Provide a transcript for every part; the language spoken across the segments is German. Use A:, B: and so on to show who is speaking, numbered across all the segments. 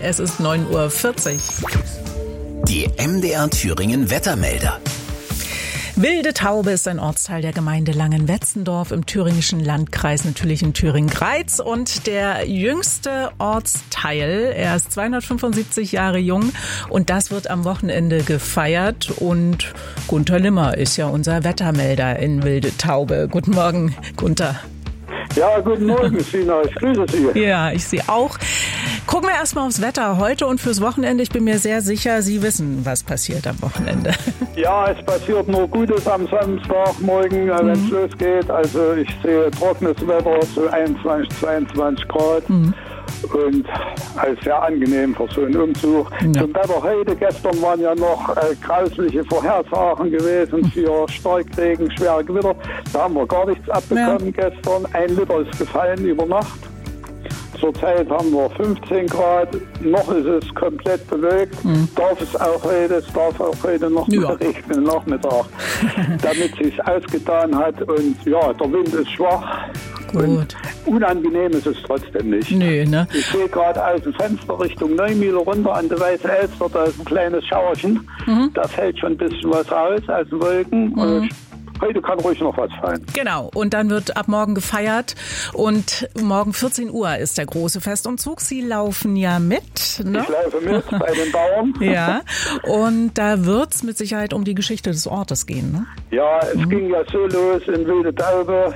A: Es ist 9:40 Uhr.
B: Die MDR Thüringen Wettermelder.
A: Wilde Taube ist ein Ortsteil der Gemeinde Langenwetzendorf im thüringischen Landkreis, natürlich in Thüringen-Greiz. Und der jüngste Ortsteil, er ist 275 Jahre jung und das wird am Wochenende gefeiert. Und Gunter Limmer ist ja unser Wettermelder in Wilde Taube. Guten Morgen, Gunter.
C: Ja, guten Morgen, Sina. Ich grüße Sie.
A: Ja, ich Sie auch. Gucken wir erstmal aufs Wetter heute und fürs Wochenende. Ich bin mir sehr sicher, Sie wissen, was passiert am Wochenende.
C: Ja, es passiert nur Gutes am Samstagmorgen, wenn es losgeht. Also ich sehe trockenes Wetter, so 21, 22 Grad. Und alles sehr angenehm für so einen Umzug. Ja. Zum Wetter heute, gestern waren ja noch grausliche Vorhersagen gewesen für Starkregen, schwere Gewitter. Da haben wir gar nichts abbekommen gestern. 1 Liter ist gefallen über Nacht. Zurzeit haben wir 15 Grad, noch ist es komplett bewölkt. Darf es darf auch heute noch regnen Nachmittag, damit es sich ausgetan hat. Und ja, der Wind ist schwach.
A: Gut.
C: Und unangenehm ist es trotzdem nicht.
A: Nö, ne? Ich
C: sehe gerade aus dem Fenster Richtung Neumühle runter an der Weiße Elster, da ist ein kleines Schauerchen. Da fällt schon ein bisschen was raus aus den Wolken. Heute kann ruhig noch was fallen.
A: Genau, und dann wird ab morgen gefeiert und morgen 14 Uhr ist der große Festumzug. Sie laufen ja mit, ne?
C: Ich laufe mit bei den Bauern.
A: Ja, und da wird's mit Sicherheit um die Geschichte des Ortes gehen, ne?
C: Ja, es ging ja so los in Wilde Taube.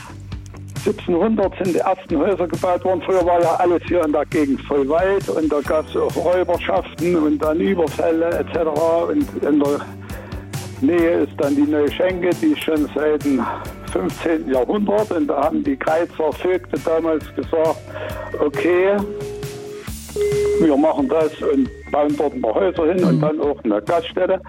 C: 1700 sind die ersten Häuser gebaut worden. Früher war ja alles hier in der Gegend voll Wald und da gab es auch Räuberschaften und dann Überfälle etc. Und in der Nähe ist dann die Neue Schenke, die ist schon seit dem 15. Jahrhundert. Und da haben die Greizer Vögte damals gesagt, okay, wir machen das und bauen dort ein paar Häuser hin und dann auch eine Gaststätte.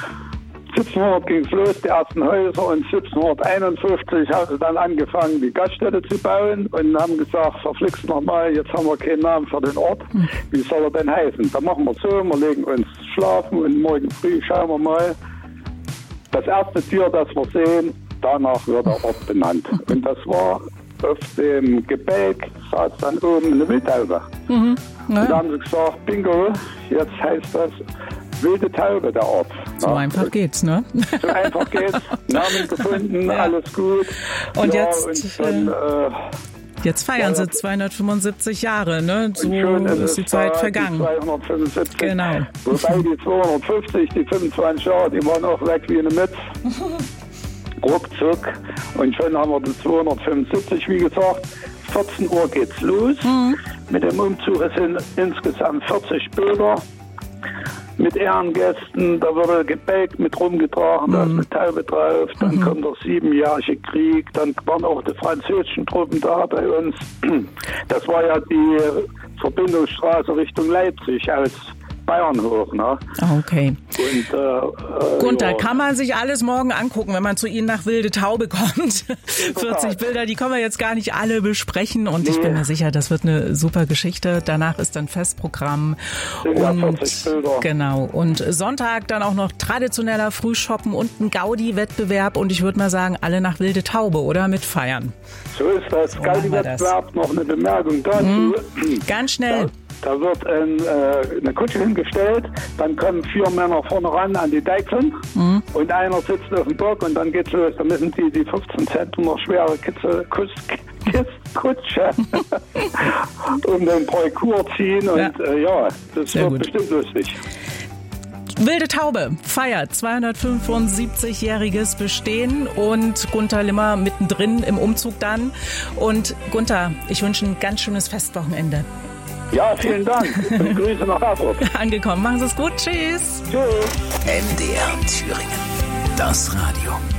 C: 1700 ging es los, die ersten Häuser, und 1751 haben sie dann angefangen, die Gaststätte zu bauen und haben gesagt, verflixt nochmal, jetzt haben wir keinen Namen für den Ort. Wie soll er denn heißen? Da machen wir so, wir legen uns schlafen und morgen früh schauen wir mal. Das erste Tier, das wir sehen, danach wird der Ort benannt. Und das war auf dem Gebälk, saß dann oben eine Wildtaube. Und da haben sie gesagt, bingo, jetzt heißt das Wilde Taube, der Ort.
A: So einfach geht's, ne?
C: So einfach geht's. Namen gefunden, alles gut.
A: Und
C: ja,
A: jetzt...
C: Und dann,
A: jetzt feiern sie 275 Jahre, ne? So ist die Zeit vergangen.
C: 275.
A: Genau.
C: Wobei die 250, die 25 Jahre, die waren auch weg wie eine Mütze. Ruckzuck. Und schon haben wir die 275, wie gesagt. 14 Uhr geht's los. Mit dem Umzug. Es sind insgesamt 40 Bilder. Mit Ehrengästen, da wurde Gebäck mit rumgetragen, da ist eine Taube drauf, dann kommt der 7-jährige Krieg, dann waren auch die französischen Truppen da bei uns. Das war ja die Verbindungsstraße Richtung Leipzig aus Bayern hoch, ne?
A: Okay.
C: Und,
A: Gunter, kann man sich alles morgen angucken, wenn man zu Ihnen nach Wilde Taube kommt? 40 Bilder, die können wir jetzt gar nicht alle besprechen und ich bin mir sicher, das wird eine super Geschichte. Danach ist dann Festprogramm und genau. Und Sonntag dann auch noch traditioneller Frühshoppen und ein Gaudi-Wettbewerb und ich würde mal sagen, alle nach Wilde Taube, oder? Mit feiern.
C: So ist das. Gaudi-Wettbewerb, noch eine Bemerkung dazu.
A: Ganz schnell.
C: Da wird eine Kutsche hingestellt, dann kommen 4 Männer vorne ran an die Deichseln und einer sitzt auf dem Bock und dann geht's los. Da müssen die 15 Zentner schwere Kutsche um den Parcours ziehen und das wird bestimmt lustig.
A: Wilde Taube feiert 275-jähriges Bestehen und Gunter Limmer mittendrin im Umzug dann. Und Gunter, ich wünsche ein ganz schönes Festwochenende.
C: Ja, vielen Dank und Grüße nach Erfurt.
A: Angekommen. Machen Sie es gut. Tschüss.
C: Tschüss.
B: MDR Thüringen. Das Radio.